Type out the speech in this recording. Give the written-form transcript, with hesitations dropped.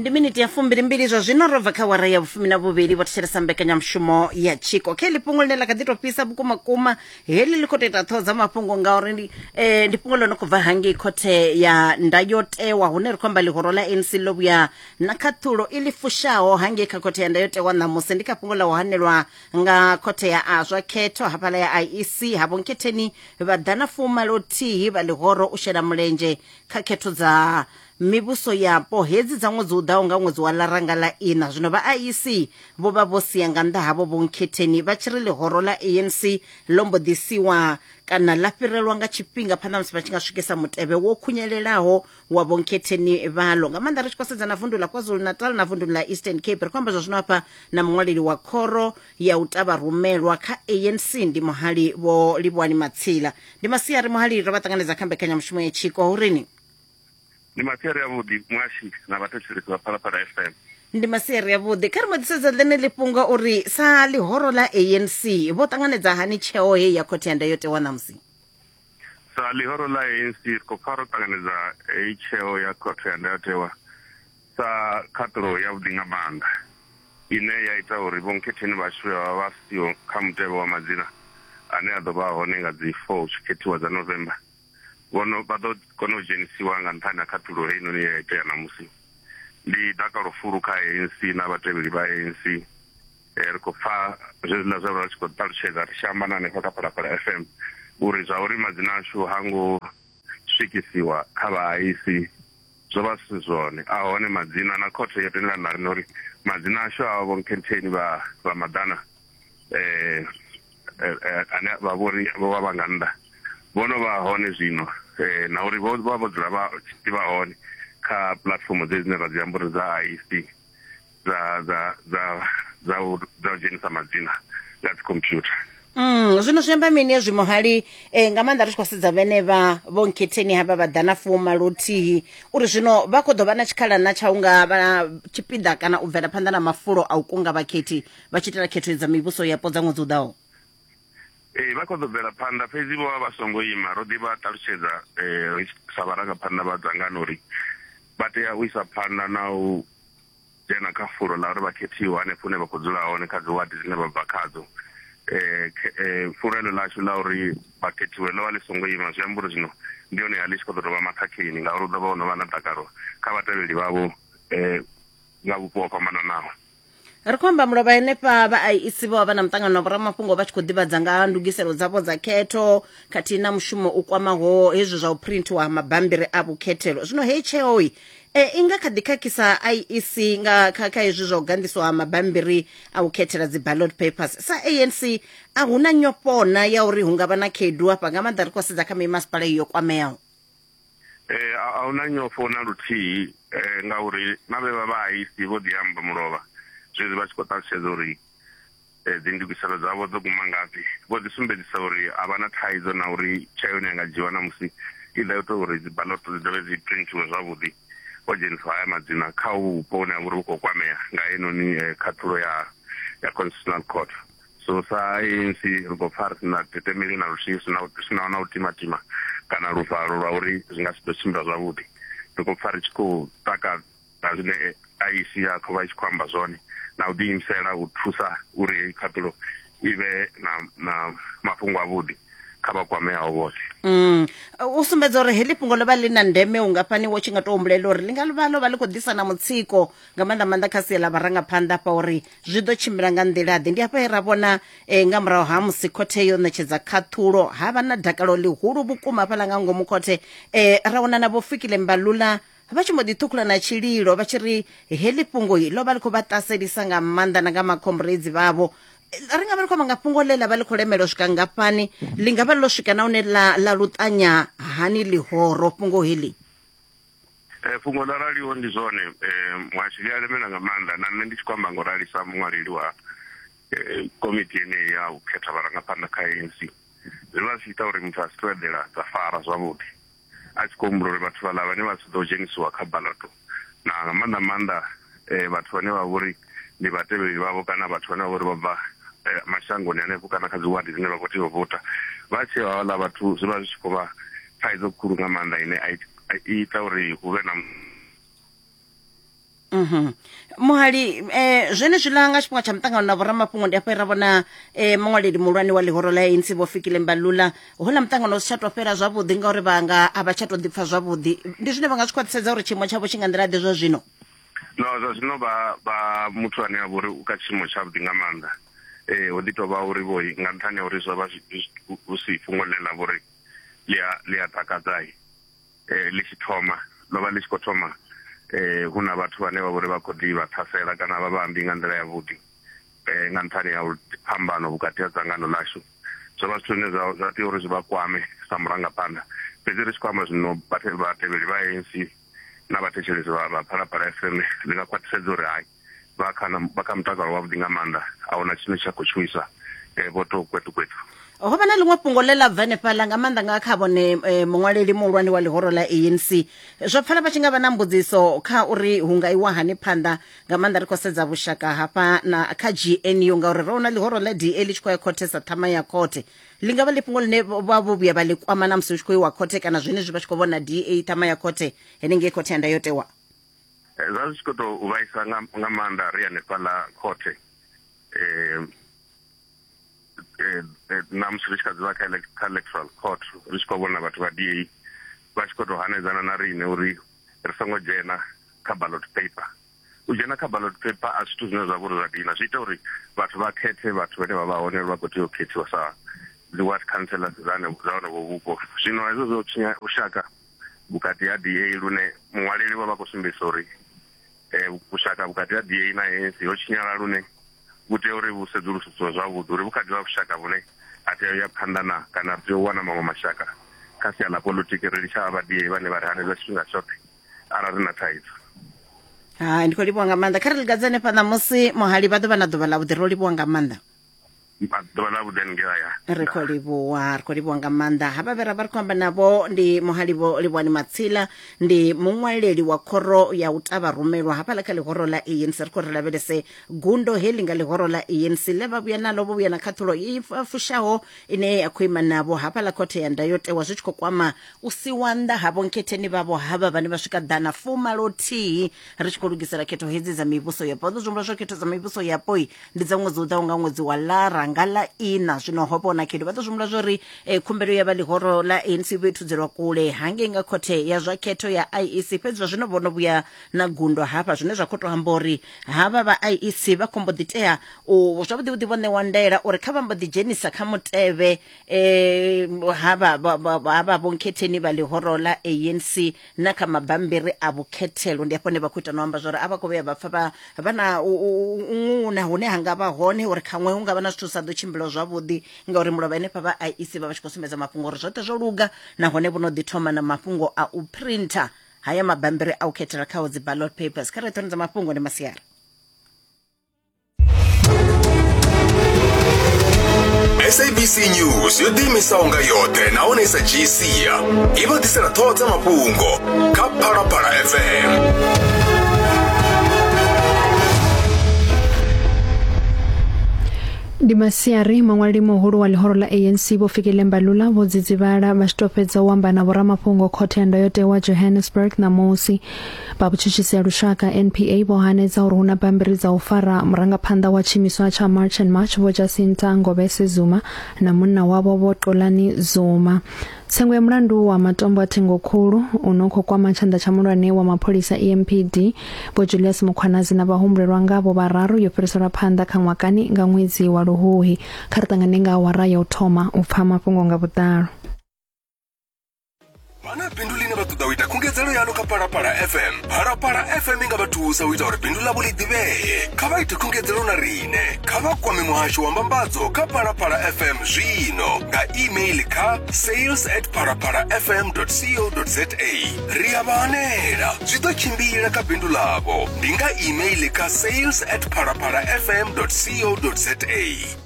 Ndi minute ya 12 zwa zwino ro bva kha wara ya 12 vho thetshelesa mbekanyamushumo ya Tshiko khe ḽifhungo ḽine ḽa kha ḓi tou fhisa vhukuma heḽi ḽi khou tou ita ṱhoho dza mafhungo ngauri ndi fhungo ḽo no khou bva hangei khothe ya ndayotewa hune ri khou amba ḽihoro ḽa ANC ḽo vhuya na khaṱhulo i ḽi fushaho hangei kha khothe ya ndayotewa ṋamusi ndi kha fhungo ḽa u hanelwa nga khothe ya azwa khetho hafhaḽa ya IEC havho nketheni vha ḓana fuma lothihi vha ḽihoro u shela mulenzhe kha khetho dza mivhuso yapo hedzi dza ṅwedzi u ḓaho nga ṅwedzi wa Ḽaranga ḽa ina. Zwino vha IEC vho vha vho sia nga nnḓa havho vho nkhetheni vha tshi ri ḽihoro ḽa ANC ḽo mbo ḓi siwa kana ḽa fhirelwa nga tshifhinga phanḓa musi vha tshi nga swikisa mutevhe wo khunyelelaho wa vho nkhetheni vhaḽo nga maanḓa ri tshi khou sedza na vundu ḽa KwaZulu-Natal na vundu ḽa Eastern Cape ri khou amba zwa zwino hafha na muṅwaleli wa khoro ya u ṱavha rumelwa kha ANC ndi Muhali vho Livhuwani Matsila. Ndi masiari Muhali ro vha ṱanganedza kha mbekanyamushumo ya Tshiko urini ndi masiari ya vhuḓi mwashi na vhathetshelesi vha Phalaphala FM. Ndi masiari ya vhuḓi kha ri mo ḓisedza ḽene ḽifhungo uri sa ḽihoro ḽa ANC vho ṱanganedza hani tsheo hei ya khothe ya ndayotewa ṋamusi. Sa ḽihoro ḽa ANC ri khou pfa ro ṱanganedza hei tsheo ya khothe ya ndayotewa sa khaṱulo ya vhuḓi nga maanḓa ine ya ita uri vho nkhetheni vhashu vha siho kha mutevhe wa madzina ane a ḓo vha hone nga dzi 4 tshikhethiwa dza November. Vhono vha ḓo kona u dzhenisiwa nga nṱhani ha khaṱulo hei noni ya itea ṋamusi. Ndi dakalo furu kha ANC na vhatevheli vha ANC. Ri khou pfa zwezwiḽa zwa vha tshi khou ṱalutshedza ri tshi amba na hanefha kha Phalaphala FM uri zwa uri madzina ashu ha ngo swikisiwa kha vha IEC zwo vha si zwone. A hone madzina na khothe yo tendelana ri uri madzina ashu a vho nkhetheni vha maḓana ane vha vhori vho vha nga nnḓa vhono vha hone zwino na uri vho dzula vha tshi vha hone kha platform dzine ra dzi amba uri dza IEC za u dzhenisa madzina ya dzikhompyutha. Zwino zwi amba mini hezwi Muhali nga maanḓa ri tshi khou sedza vhene vha vho nkhetheni havha vha ḓana fuma lothihi uri zwino vha khou ḓo vha na tshikhala na tsha u nga vha tshipiḓa kana u bvela phanḓa na mafulo a u kunga vhakhethi vha tshi itela khetho dza mivhuso yapo dza ṅwedzi u ḓaho. Vha khou ḓo bvela phanḓa fhedzi vho vha songo ima ro ḓi vha ṱalutshedza sa vharangaphanḓa vha dzangano uri vha tea u isa phanḓa na u dzhena kha fulo ḽa uri vha khethiwe hanefho hune vha khou dzula hone kha dzi wadi dzine vha bva khadzo. Fulo eḽo ḽashu ḽa uri vha khethiwe ḽo vha ḽi songo ima zwi amba uri zwino ndi yone ya ḽi tshi khou ḓo tou vha makhakheni ngauri u ḓo vha ho no vha na dakalo kha vhatevheli vhavho nga vhupo ho fhambananaho. Ri khou amba mulovha henefha vha IEC vho vha na muṱangano wa vhoramafhungo vha tshi khou ḓivhadza nga ha ndugiselo dzavho dza khetho khathihi na mushumo u kwamaho hezwi zwa u printiwa mabambiri a vhukhethelo. Zwino hei tsheo i nga kha ḓi khakhisa IEC nga kha hezwi zwa u gandiswa mabambiri a u khethela dzi ballot papers. Sa ANC a huna nyofhona ya uri hu nga vha na khaedu hafha nga maanḓa ri khou sedza kha mimasipala iyo kwameaho. A huna nyofho na luthihi ngauri na vhevha vha IEC vho ḓi amba mulovha zwezwi vha tshi khou ṱalutshedza uri dzi ndugiselo dzavho dzo guma ngafhi vho ḓi sumbedzisa uri a vha na thaidzo na uri tsheo ine ya nga dzhiwa ṋamusi i ḓa ita uri dzi baloto dzi dovhe dzi printiwe zwavhuḓi ho dzhenisiwa haya madzina kha vhupo hune ha vha uri vhu khou kwamea nga heinoni khaṱhulo ya Constitutional Court. So sa ANC ri khou pfa ri sina tetemeli na luthihi sina na u timatima kana luvalo lwa uri zwi nga si ḓo tshimbila zwavhuḓi. Ri khou pfa ri tshi khou takadza zwine IEC ya khou vha i tshi khou amba zwone na u ḓiimisela u thusa uri khaṱulo i vhe na mafhungo avhuḓi kha vha kwameaho vhoṱhe. U sumbedza uri heḽi fhungo ḽo vha ḽi na ndeme u nga fhani wo tshi nga tou humbulela uri ḽi nga vha ḽo vha ḽi khou ḓisa na mutsiko nga maanḓa kha sia ḽa vharangaphanḓa hafha uri zwi ḓo tshimbila nga nḓilaḓe. Ndi hafha he ra vhona nga murahu ha musi khothe yo ṋetshedza khaṱhulo ha vha na dakalo ḽihulu vhukuma hafhaḽa nga ngomu khothe ra wana na vho Fikile Mbalula vha tshi mbo ḓi ṱhukhula na tshililo vha tshi ri heḽi fhungo ḽo vha ḽi khou vha ṱaselisa nga maanḓa na nga makhomburedzi vhavho. Ri nga vha ḽi khou amba nga fhungo ḽe ḽa vha ḽi khou lemela u swika ngafhani ḽi nga vha ḽo swika na hune ḽa luṱanya hani ḽihoro fhungo heḽi. Fhungo ḽa raliho ndi zwone mwashi ḽi a lemela nga maanḓa na nṋe ndi tshi khou amba nga u rali sa muṅwaleli wa komiti yeneyi ya u khetha vharangaphanḓa kha ANC zwi vha zwi ita uri muthu a si tou eḓela dza fara zwavhuḓi a tshi khou humbula uri vhathu vhaḽa vhane vha si ḓo dzhenisiwa kha baloto na nga maanḓa vhathu vhane vha vhori ndi vhatevheli vhavho kana vhathu vhane vha vhori vha bva mashangoni hanefho kana kha dzi wadi dzine vha khou tea u vota vha tshi havhaḽa vhathu zwi vha zwi tshi khou vha thaidzo khulu nga maanḓa ine ita uri hu vhe na Mohali zwene zwilanga tshifhinga tsha mutangano na vhoramafhungo ndi afha ra vhona muṅwaleli muhulwane wa ḽihoro ḽa ANC vho Fikile Mbalula hola mutangano si tsha tou fhela zwavhuḓi ngauri vhanga a vha tsha tou ḓipfa zwavhuḓi ndi zwine vha nga zwi khwaṱhisedza uri tshiimo tshavho tshi nga nḓila ḓe zwa zwino no zwa zwino vha muthu ane a vha uri u kha tshiimo tshavhuḓi nga maanḓa ho ḓi tou vha uri vhoi nga nṱhani ha uri zwo vha hu si fhungo ḽe ḽa vha uri ḽi a takadzai ḽi tshi thoma ḽo vha ḽi tshi khou thoma hu na vhathu vhane vha vhori vha khou ḓivha thasela kana vha vhambi nga nḓila yavhuḓi nga nṱhani ha phambano vhukati ha dzangano ḽashu zwo vha zwithu zwine zwa tea uri zwi vha kwame sa murangaphanḓa fhedzi ri tshi kwama zwino vhatevheli vha ANC na vhathetshelesi vha Phalaphala FM ndi nga khwaṱhisedza uri hayi vha kha mutakalo wavhuḓi nga maanḓa a huna tshine tsha khou shumisa vho tou kwetu ho vha na ḽiṅwe fhungo ḽe ḽa bva hanefhaḽa nga maanḓa nga kha vhone muṅwaleli muhulwane wa ḽihoro ḽa ANC zwo pfala vha tshi nga vha na mbudziso kha uri hu nga iwa hani phanḓa nga maanḓa ri khou sedza vhushaka hafha na kha GNU ngauri ro na ḽihoro ḽa DA ḽi tshi khou ya khothe sa ṱhama ya khothe ḽi nga vha ḽi fhungo ḽine vha vho vhuya vha ḽi kwama na musi hu tshi khou iwa khothe kana zwine zwi vha tshi khou vhona DA ṱhama ya khothe henengei khothe ya ndayotewa zwa zwi tshi khou tou vhaisa nga maanḓa ri hanefhaḽa khothe na musi ri tshi kha dzivha kha electoral court ri tshi khou vhona vhathu vha DA vha tshi khou tou hanedzana na riṋe uri ri songo dzhena kha ballot paper u dzhena kha ballot paper a zwithu zwine zwa vha uri zwa dina zwi ita uri vhathu vha khethe vhathu vhane vha vha hone vha khou tea u khethiwa sa dzi ward councillors dza honovho vhupo zwino hezwo zwo tshinya ushaka vhukati ha DA lune muṅwaleli vha khou sumbedzisa uri vhushaka vhukati ha DA na ANC ho tshinyala lune vhu tea uri vhu sedzulusiswe zwavhuḓi uri vhukati ha vhushaka vhune a tea u ya phanḓa na kana ri tea u wana maṅwe mashaka kha sia ḽa polotiki ri litsha vha DA vhane vha ri hanedza tshifhinga tshoṱhe arali na thaidzo ndi khou livhuwa nga maanḓa kha ri ligadzane phanḓa musi muhali vha ḓo vha na ḓuvha ḽa vhuḓi ro livhuwa nga maanḓa ḓuvha ḽa vhuḓi ngea ri khou livhuwa nga maanḓa havha vhe ra vha ri khou amba navho ndi muhalivho Livhuwani Matsila ndi muṅwaleli wa khoro ya u ṱavha rumelwa hafhaḽa kha ḽihoro ḽa ANC ri khou ri lavhelese gundo heḽi nga ḽihoro ḽa ANC ḽe vha vhuya naḽo vho vhuya na khathulo i fushaho ine ya khou ima navho hafhaḽa khothe ya ndayotewa zwi tshi khou kwama u siwa nnḓa havho nkhetheni vhavho havha vhane vha swika ḓana 40 ri tshi khou lugisela khetho hedzi dza mivhuso yapo ḓo zwimbula zwo khetho dza mivhuso yapo ndi dza ṅwedzi u ḓaho nga ṅwedzi wa lara nga ḽa ina zwino ho vhona khetho vha ḓo zwimbula zwori khumbelo ya vha ḽihoro ḽa ANC vho thudzelwa kule hangei nga khothe ya zwa khetho ya IEC fhedzi zwa zwino vhono vhuya na gundo hafha zwine zwa khou tou amba uri havha vha IEC vha khombo ḓi tea u zwavhuḓi vho ṋewa ndaela uri kha vha mbo ḓi dzhenisa kha mutevhe havha vho nkhetheni vha ḽihoro ḽa ANC na kha mabambiri a vhukhethelo ndi hafho ne vha khou ita no amba zwori a vha khou vhuya vha pfa vha na ṅuna hune ha nga vha hone uri khaṅwe hu nga vha na zwithu sa ḓo tshimbila zwavhuḓi ngauri mulova henefha vha IEC vha tshi khou sumbedza mafhungo uri zwoṱhe zwo luga nahone vho no ḓi thoma na mafhungo a u printer haya mabambiri a u khethela khaho dzi ballot papers kha rethoni dza mafhungo ndi Masiara SABC News yo ḓiimisaho nga yoṱhe nahone i sa dzhii sia i vha ḓisela ṱhoho dza mafhungo kha Phalaphala FM. Ndi masiari muṅwaleli muhulu wa ḽihoro ḽa ANC vho Fikile Mbalula vho dzidzivhala vha tshi tou fhedza u amba na vhoramafhungo khothe ya ndayotewa Johannesburg ṋamusi vha vhutshutshisi ha lushaka NPA vho hanedza uri hu na bambiri dza u fara murangaphanḓa wa tshiimiswa tsha March and March vho Jacinta Ngobese Zuma na munna wavho vho Xolani Zuma. Tsengo ya mulandu wa matombo a thengo khulu uno khou kwama tshanḓa tsha mulwane wa mapholisa EMPD vho Julius Mukhwanazi na vhahumbulelwa ngavho vhararu yo fhiriselwa phanḓa kha ṅwakani nga ṅwedzi wa Luhuhi kha ri ṱangane nga awara ya u thoma u pfa mafhungo nga vhuḓalo. Mana bindu line vha ṱoḓa u ita khungedzelo yalo kha Phalaphala FM. Phalaphala FM i nga vha thusa u ita uri bindu ḽavho ḽi ḓivhee. Kha vha ite khungedzelo na riṋe. Kha vha kwame muhasho wa mbambadzo kha Phalaphala FM zwino nga email kha sales@phalaphalafm.co.za. Ri a vha hanela zwi ḓo tshimbila kha bindu ḽavho ndi nga email kha sales@phalaphalafm.co.za.